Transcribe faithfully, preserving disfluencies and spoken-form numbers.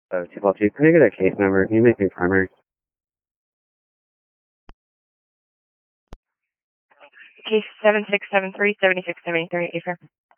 Oh, two twelve two. Can I get a case number? Can you make me primary? Case seven six seven three seven six seven three. A firm.